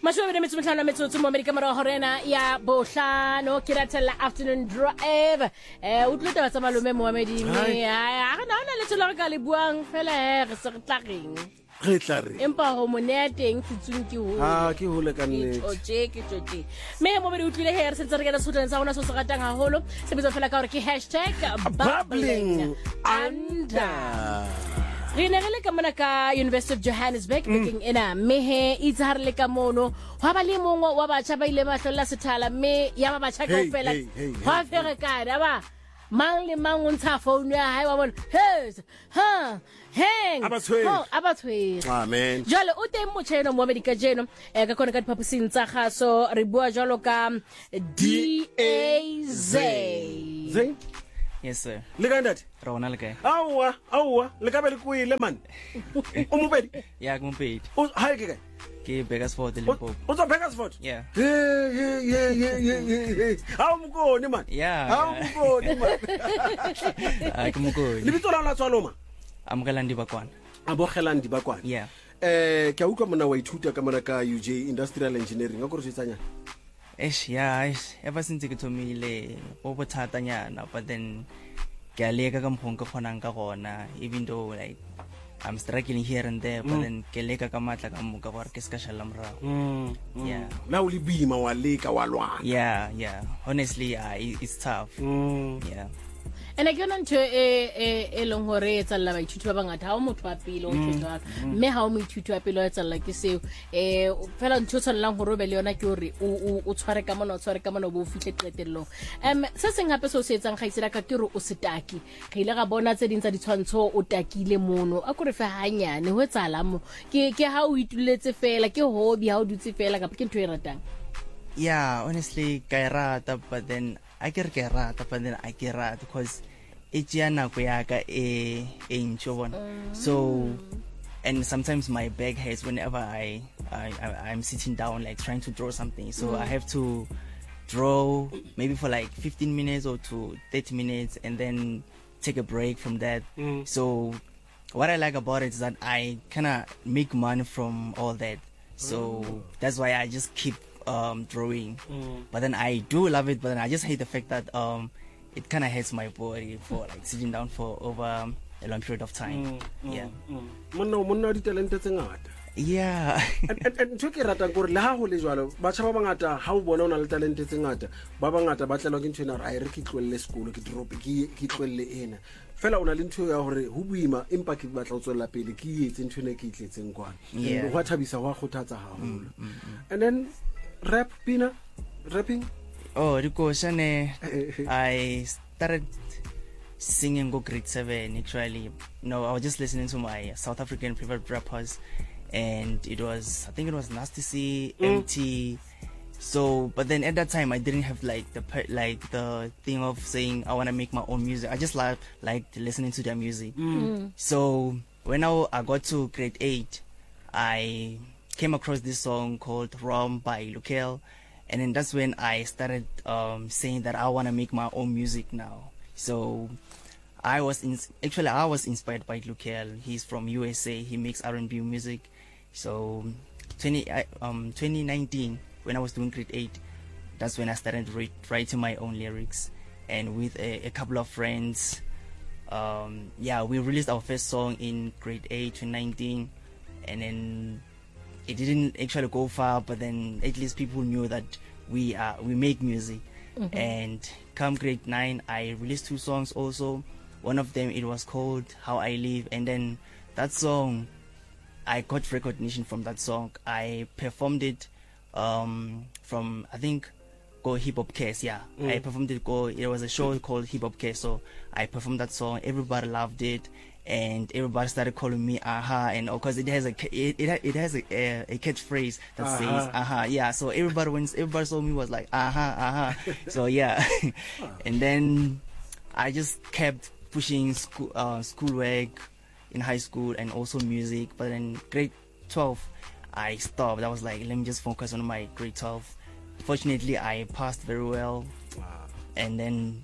Mashome le metsometlhano metsotso mo America mara horena ya bohlano ke ratela afternoon drive utlwe taba tsa malome Mohamedi mme ha na le tsela ka le buang fela re se tlageng re tlare empa ho moneteng tsitsung ke ho ke hole ka nnete ke tjotje me Mohamedi utlwile he re sentse re ka sotlang sa ona so se ratang haholo se bitsa fela ka hore ke #bubbling under re ne re le ka mona ka University of Johannesburg bekeng ena mehe itse ha re le ka mono wa ba le mongwe wa batjha ba ile mahlolla sethala me ya ba batjha ka ofela wa fere ka ba mang le mang o ntsha phone ya hae wa bona hang abathwe amen jalo o teng motjheno mo America jeno ka kona ka diphaposing tsa gaso re bua jalo ka DAZ Yes sir. Le ka ndati? Rona le kae? Awa, le ka be le kuile man. O mopedi? Yeah, ke mopedi. O hae ke kae? Ke Bakersford le Limpopo. O tsa Bakersford? Yeah. Ha o mokone man. Yeah. Ha o mokone man. Ke mokone. Le bitso la tswaloma? Amogela Ndibakwana. Abogelang Ndibakwana. Yeah. Ke a utlwa mona wa ithuta ka mona ka UJ Industrial Engineering. Ga go re tsanya? Ever since ke thomile o bothatanyana but then ke a leka ka mphong ka khonang ka gona even though like I'm struggling here and there but then ke leka ka matla ka mo ka gore ke ska shalla morao. Yeah. Na o le bima wa leka wa lwana. Yeah. Honestly, it's tough. Yeah. And again ntho e leng hore e tsalla ba ithuti ba bangata ha o motho wa pele o tshwetsa mme ha o moithuti wa pele o tsalla ke seo fela ntho tshwanang hore be le yona ke hore o tshware ka mona bo fihle qetellong se seng hape so se etsang gaisela ka ke re o setaki ga ile ga bona tse ding tsa ditshwantsho o takile mono a kore fa hanyane ho etsala mo ke ha o ituletse fela ke hobby ha o dutse fela ka ke ntho e ratang. Yeah, honestly ka rata but then I get rata but then I get rata because it's nako ya ka e intjho so and sometimes my back hurts whenever I'm sitting down like trying to draw something so I have to draw maybe for like 15 minutes or to 30 minutes and then take a break from that. So what I like about it is that I kind of make money from all that so that's why I just keep drawing but then I do love it but then I just hate the fact that it kind of hurts my body for like sitting down for over a long period of time. Monna di talente tse ngata. Yeah. And ntho ke ratang gore le ha ho le jwalo batjha ba bangata ha o bona ona le talente tse ngata ba bangata ba tlelwa ke ntho ena re re ke tlwelle sekolo ke drop ke tlwelle ena fela ona le ntho ya hore ho buima empa ke batla ho tswella pele ke etse ntho ene ke itletseng kwana ho thabisa ho kgothatsa haholo. And then rapping I started singing go grade 7 actually. I was just listening to my South African favorite rappers and I think it was Nasty C, MT. So but then at that time I didn't have like the thing of saying I want to make my own music. I just liked listening to their music. So when I got to grade 8 I came across this song called Rom by Lukel and then that's when I started saying that I want to make my own music now. So I was inspired by Lukel. He's from USA. He makes R&B music. So 2019 when I was doing grade 8 that's when I started writing my own lyrics and with a couple of friends we released our first song in grade 8 2019 and then it didn't actually go far but then at least people knew that we make music. And come grade 9 I released 2 songs also. One of them it was called How I Live and then that song I got recognition from that song. I performed it from I think Go Hip Hop Case. I performed it it was a show called Hip Hop Case so I performed that song. Everybody loved it and everybody started calling me Aha and because it has a catchphrase that says so everybody saw me was like Aha so and then I just kept pushing schoolwork in high school and also music but in grade 12 I stopped. I was like let me just focus on my grade 12. Fortunately I passed very well. And then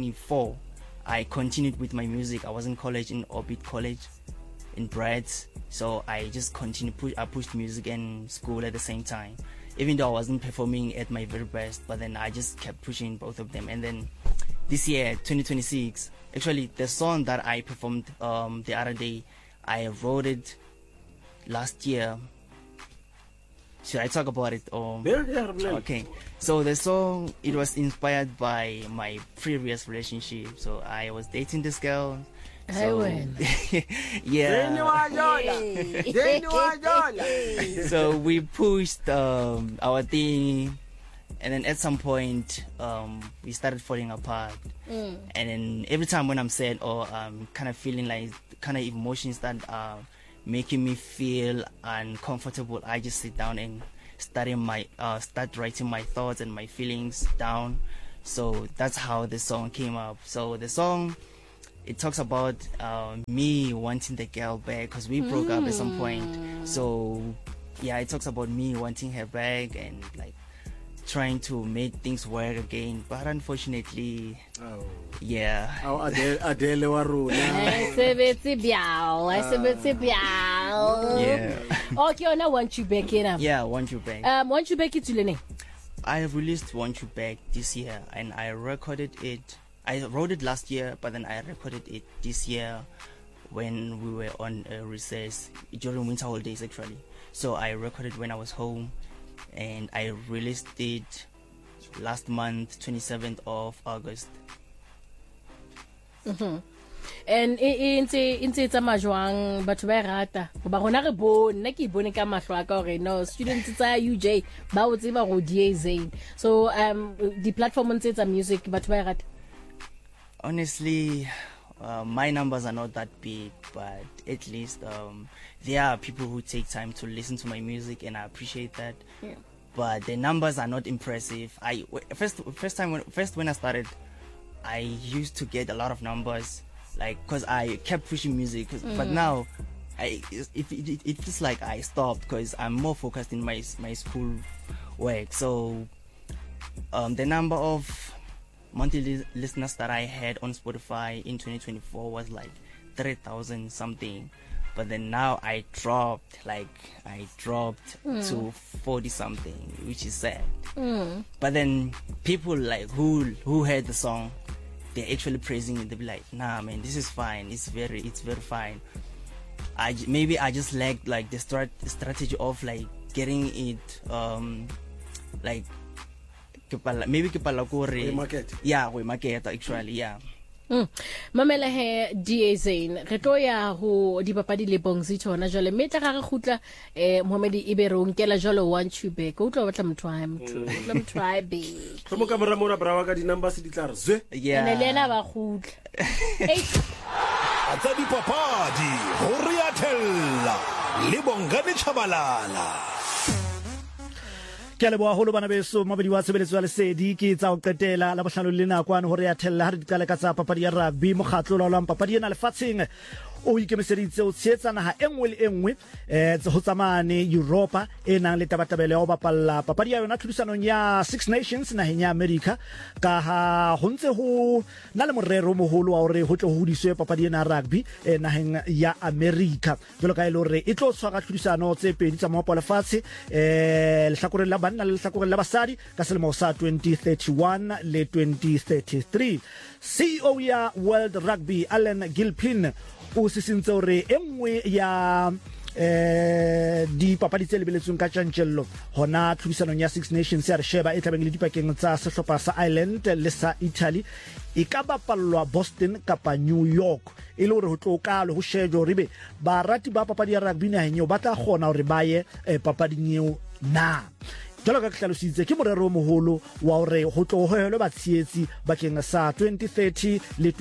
2024 I continued with my music. I was in college in Orbit College in Brads. So I just I pushed music and school at the same time, even though I wasn't performing at my very best, but then I just kept pushing both of them. And then this year, 2026, actually the song that I performed the other day, I wrote it last year. Should I talk about it? Or Yeah. okay. So the song, it was inspired by my previous relationship. So I was dating this girl. So, yeah. So we pushed our thing, and then at some point we started falling apart. And then every time when I'm sad or kind of feeling like kind of emotions that are making me feel uncomfortable, I just sit down and start writing my thoughts and my feelings down. So that's how the song came up. So the song, it talks about me wanting the girl back because we broke up at some point. So yeah, it talks about me wanting her back and like trying to make things work again, but unfortunately, yeah. Adele wa rona. Yeah. Okay, now Want You Back in. Yeah, Want You Back. Want You Back it. I released Want You Back this year, and I recorded it. I wrote it last year, but then I recorded it this year when we were on a recess during winter holidays actually. So I recorded when I was home, and I released it last month, 27th of August. And intse tsa majwang batho ba rata ba gona re bone nna ke bone ka mahlo aka gore no students tsa UJ ba o tseba go DA. So the platform tsa music batho ba rata. Honestly, my numbers are not that big, but at least there are people who take time to listen to my music, and I appreciate that. Yeah. But the numbers are not impressive. First when I started, I used to get a lot of numbers, like because I kept pushing music. But now, it feels like I stopped because I'm more focused in my school work. So the number of monthly listeners that I had on Spotify in 2024 was like 3,000 something, but then now I dropped to 40 something, which is sad. But then people like who heard the song, they're actually praising it. They'll be like, nah man, this is fine, it's very fine. Maybe I just lacked like the strategy of like getting it like maybe ke pala ko re market. Yeah, we market actually, yeah. Mamela he DA Zane re tlo ya ho dipapadi le bongsi tshona jwale metla ga re khutla Mohammed Ibero nkela jwalo Want You Back o tlo batla motho ha motho ha be go mo ka mora mona brawa ka di numbers di tla re zwe Yeah, ene lena ba khutla atsa dipapadi ho riathella le Bongani Chabalala. Ke le boa holo bana beso mabedi wa tshebeletso ya lesedi ke tsa o qetela la bohlano le nakwana hore ya thella ha re dikala ka tsa papadi ya rugby mokgatlo la papadi ena lefatsheng o ikemeseditse o tshetsa naha engwe le engwe ho tsamane Europa e nang le tabatabele ya ho bapalla papadi ya yona tlhodisanong ya Six Nations naheng ya America ka ha ho ntse ho na le morero moholo wa hore ho tlo hodiswe papadi ena rugby naheng ya America jalo ka ile hore e tlo tshwara tlhodisano tse pedi tsa mohopo lefatshe lehlakoreng la banna le lehlakoreng la basadi ka selemo sa 2031 le 2033. CEO ya World Rugby Alan Gilpin o sisintse hore engwe ya di papadi tse lebeletsweng ka tjantjello hona tlhodisanong ya Six Nations ya re sheba e tlabeng le dipakeng tsa sehlopha sa Ireland le sa Italy e ka bapallwa Boston kapa New York e le hore ho tlo kalo ho shejwa ribe ba rati ba papadi ya rugby naheng eo ba tla kgona hore ba ye papading eo na jalo ka hlalositse ke morero moholo wa hore ho tlo hohelwe batsietsi bakeng sa 2030 le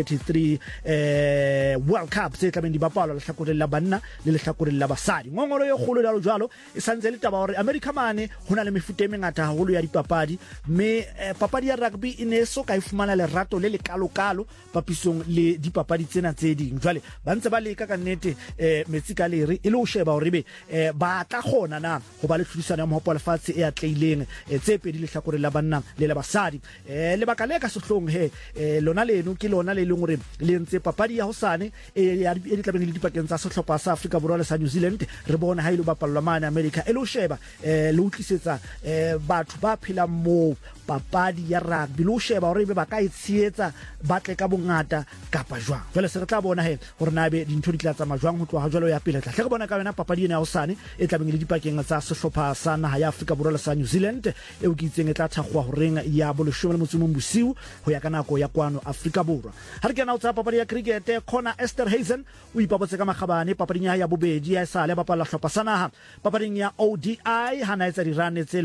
2033 World Cup se tlameng di bapalwa lehlakoreng la banna le lehlakoreng la basadi. Ngongolo e kgolo jalo jalo e santse le taba hore America mane hona le mefuta e mengata haholo ya dipapadi me papadi ya rugby e ne so ka e fumana lerato le lekalokalo papisong le dipapadi tsena tse ding. Jwale ba ntse ba leka ka nnete metsi ka leri e le ho sheba hore be ba tla kgona na ho ba le tlhodisano ya mohopo lefatshe Olympics e atleileng tse pedi le hlakore la banna le la basadi le baka le ka sehlong lona leno ke lona le leng hore le ntse papadi ya hosane e di tlabeng le dipakeng tsa sehlopha sa Afrika Borwa le sa New Zealand re bona ha ile ba pallwa mane America e lo sheba le utlisetsa batho ba phela mo papadi ya rugby lo sheba hore be ba ka itshietsa batle ka bongata kapa jwang jwale se re tla bona hore na be dintho di tla tsamaya jwang ho tloha jwalo ya pele tla hle re bona ka yona papadi ena ya hosane e tlabeng le dipakeng tsa sehlopha sa naha ya Afrika Borwa le sa New Zealand e o ke itseng e tla thakgwa ho reng ya boleshome le motsomong bosiu ho ya ka nako ya kwano Afrika Borwa ha re kena o tsa papadi ya cricket Connor Esterhuizen o ipapotse ka makgabane papading ya bobedi ya sale ba palla hlopha sa naha papading ya ODI hana etsa dirane tse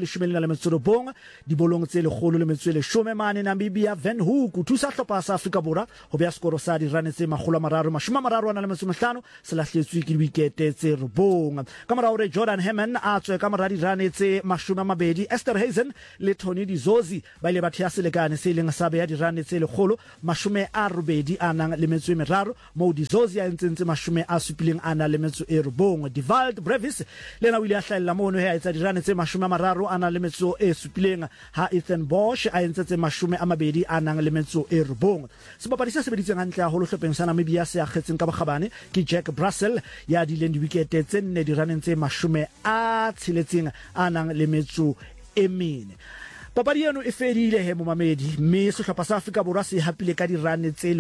119 dibolong tse 110 mane Namibia Van Hook o thusa hlopha sa Afrika Borwa ho bea skoro sa dirane tse 335 se lahletswe ke wicket tse 9 ka morao re Jordan Herman a tswe ka moradi dirane tse 20 Esterhuizen le Tony Dizozi ba ile batho ya selekane se leng sa bea dirane tse 180 anang le metso e meraro mo Dizozi a entsentse 70 ana le metso e 9 Divald Brevis le na wile a hlalla mono ha etsa dirane tse 30 ana le metso e 7 ha Ethan Bosch a entsetse 20 anang le metso e 9 sebapadi se sebeditseng hantle haholo hlopheng sa Namibia se akgetseng ka bokgabane ke Jack Russell ya dileng di wicket tse 4 diraneng tse 60 anang le metso e 4 papadi eno e fedile mo mamedi mme sehlopha sa Afrika Borwa se hapile ka dirane tse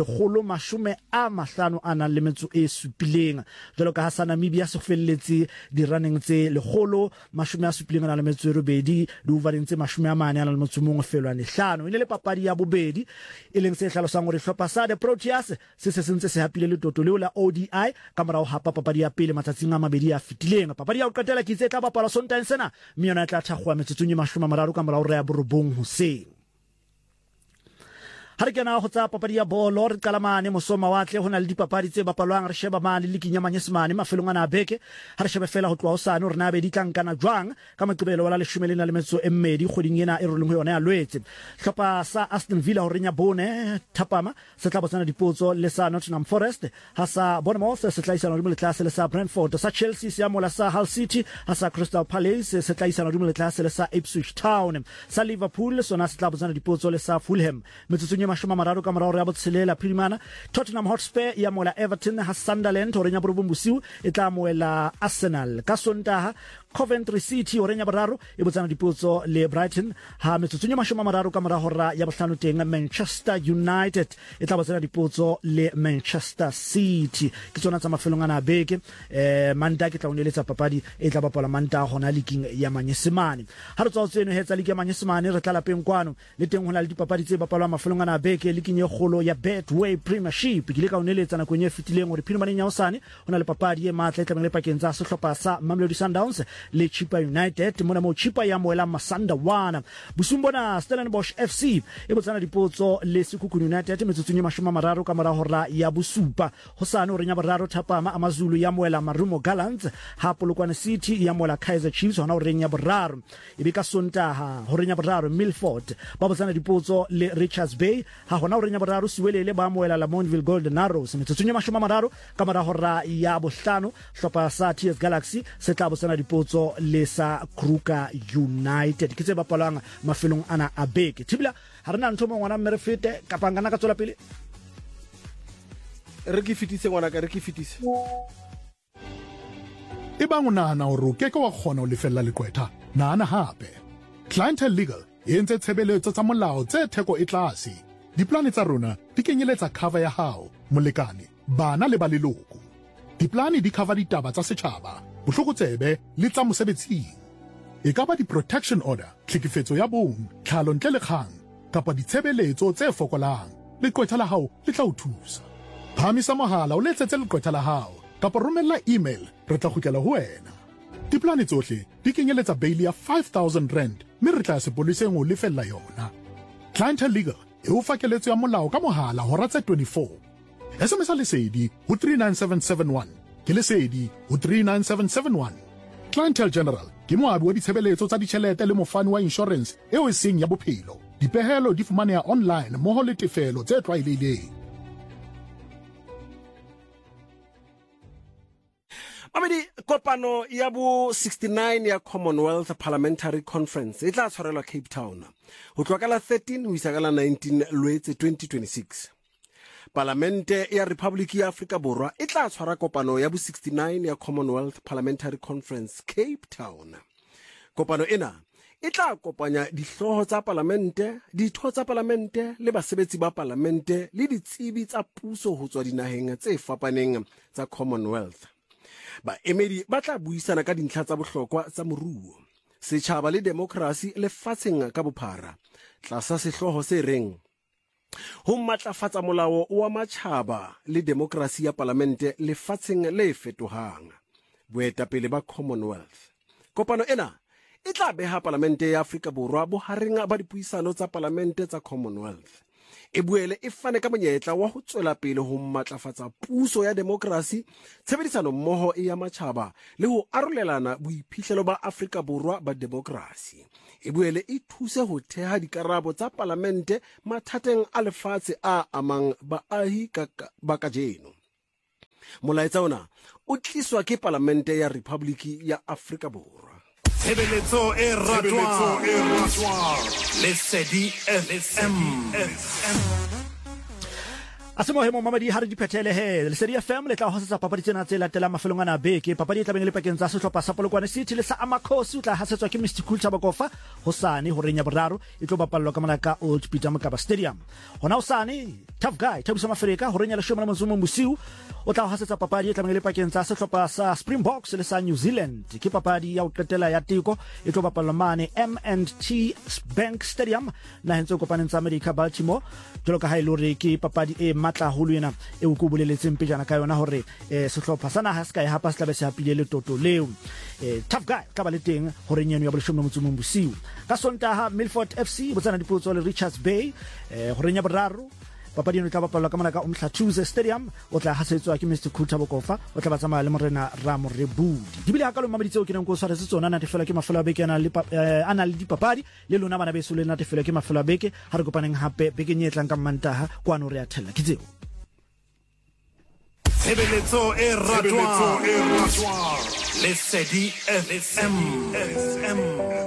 150 ana le metso e 7 jalo ka ha Namibia se felletse diraneng tse 170 ana le metso e 2 di overeng tse 40 ana le metso mongwe felwane 5 ile le papadi ya bobedi e leng se hlalosang hore sehlopha sa the Proteas se sentse se hapile le toto leo la ODI ka morao ha papadi ya pele matsatsing a mabedi a fitileng papadi ya ho qetela ke itse tla bapala Sontaga sena mme yona tla thakgwa metsotsong e 30 ka morao re ya Bong Hussein ha re kena go tsa papadi ya bolo re qalamane mosoma watle hona le dipapadi tse bapalwang re sheba mane le kinya Manyesemane mafelong ana beke ha re sheba fela ho tloa hosane hore na be di tlankana jwang ka maqebelo wala 12 le metso e mmedi kgoding ena e roleng ho yona ya lwetse hlopha sa Aston Villa hore nya bone thapama se tla botsana dipotso le sa Nottingham Forest ha sa Bournemouth se tla isana le tlase le sa Brentford sa Chelsea se amola sa Hull City ha sa Crystal Palace se tla isana le tlase le sa Ipswich Town sa Liverpool sona se tla botsana dipotso le sa Fulham metsotsong mararo ka morao re a botselela phirimana Tottenham Hotspur ya mola Everton ha Sunderland hore nya borobombusiu e tla moela Arsenal ka Sontaga Coventry City hore nya boraro e botsana dipotso le Brighton ha metsotsong mararo ka morao hora ya bohlano teng Manchester United e tla botsana dipotso le Manchester City ke tsona tsa mafelong ana beke Manda ke tla uneletsa papadi e tla bapala Manta hona leking ya Manyesemane ha re tswa tseno hetsa leking ya Manyesemane re tla lapeng kwano le teng hona le dipapadi tse bapalwa mafelong ana beke leking ye kgolo ya Betway Premiership ke le ka uneletsa na kwenye fitileng hore phirimane nya hosane hona le papadi e matla e tla le pakeng tsa sehlopha sa Mamelodi Sundowns le Chippa United mona mo Chippa ya moela Masandawana busumbona Stellenbosch FC e botsana dipotso le Sekhukhune United metsotsong 30 ka mora hora ya bosupa hosane hore nya boraro thapama Amazulu ya moela Marumo Gallants ha Polokwane City ya moela Kaizer Chiefs hona hore nya boraro ebe ka Sontaga hore nya boraro Milford ba botsana dipotso le Richards Bay ha hona hore nya boraro Siwelele ba moela Lamontville Golden Arrows metsotsong 30 ka mora hora ya bohlano hlopha sa TS Galaxy se tla botsana dipotso le sa Kruger United ke tse bapalang mafelong ana a beke thibila ha rena ntho mongwana mme re fete ka pangana ka tsola pele re ke fitise ngwana ka re ke fitise e bang o nahana hore o keke wa kgona ho lefella lekwetha nahana hape Clientele Legal e entse tshebeletso tsa molao tse theko e tlase diplane tsa rona di kenyeletsa cover ya hao molekane bana le ba leloko diplane di cover ditaba tsa setjhaba bohlokotsebe le tsa mosebetsing e ka ba di-protection order tlhekefetso ya bong tlhalo ntle le kgang kapa ditshebeletso tse fokolang leqwetha la hao le tla o thusa phamisa mohala o letsetse leqwetha la hao kapa romella email re tla kgutlela ho wena diplane tsohle di kenyeletsa bail ya 5,000 rand mme re tla sepoliseng o lefella yona Clientele Legal e o fakeletso ya molao ka mohala hora tse 24 SMS lesedi ho 39771 ke lesedi ho 39771 Clientele General ke moabi wa ditshebeletso tsa ditjhelete le mofani wa insurance eo e seng ya bophelo dipehelo di fumaneha online mmoho le tefelo tse tlwaelehileng Abedi kopano ya bo 69 ya Commonwealth Parliamentary Conference e tla tshwarelwa Cape Town ho tloka la 13 ho isa ka la 19 Loetse 2026. Parlamente ya Republic ya Afrika Borwa e tla tshwara kopano ya bo 69 ya Commonwealth Parliamentary Conference Cape Town. Kopano ena e tla kopanya dihloho tsa parlamente, ditho tsa parlamente le basebetsi ba parlamente le ditsebi tsa puso ho tswa dinaheng tse fapaneng tsa Commonwealth. Baemedi ba tla buisana ka dintlha tsa bohlokwa tsa moruo, setjhaba le demokrasi lefatsheng ka bophara, tlasa sehloho se reng ho matlafatsa molao wa matjhaba le demokrasi ya parlamente lefatsheng le fetohang, boetapele ba Commonwealth. Kopano ena e tla beha parlamente ya Afrika Borwa bohareng ba dipuisano tsa parlamente tsa Commonwealth. E boele e fane ka monyetla wa ho tswela pele ho matlafatsa puso ya demokrasi, tshebedisano mmoho ya matjhaba le ho arolelana boiphihlelo ba Afrika Borwa ba demokrasi. E boele e thuse ho theha dikarabo tsa parlamente mathateng a lefatshe a amang baahi ba kajeno. Molaetsa ona o tliswa ke parlamente ya Republic ya Afrika Borwa. Tshebeletso e ratwang Lesedi FM. Asemohe mo mamadi ha re diphethele he Lesedi FM le tla hosetsa papadi tsena tse latelang mafelong ana beke. Papadi e tla beng le pakeng tsa sehlopha sa Polokwane City le sa Amakhosi o tla hasetswa ke Mr Cool Chabakofa hosane ho renya boraro e tlo bapallwa ka malaka Old Peter Mokaba Stadium. Hona hosane Tough Guy Thabiso Mafereka ho renya le shoma la Mzumo Musiu o tla hasetsa papadi e tla beng le pakeng tsa sehlopha sa Springboks le sa New Zealand. Ke papadi ya ho qetela ya teko e tlo bapallwa mane M&T Bank Stadium na hentse kopaneng tsa America Baltimore. Jolo ka ha ile re ke papadi e matla holo ena e o ko boleletseng pejana ka yona hore sehlopha sa naha se ka e hapa se tla be se hapile le toto leo. Tough Guy ka ba le teng hore nyeno ya boleshome motsumo bosiu ka Sontaha Milford FC botsana dipotso le Richards Bay hore nya boraro papadi eno tla bapalwa ka malaka Umhlathuze Stadium o tla hasetswa ke Mr Khuthabokofa o tla batsamaya le morena Ramorebudi. Di bile ha ka lo mameditseo ke neng go swara se tsona na tefela ke mafelo a beke ana le dipapadi le lona bana beso le na tefela ke mafelo a beke ha re kopaneng hape beke nyetlang ka Mantaha kwano re a thella ke tseo. Tshebeletso e ratwang Lesedi FM.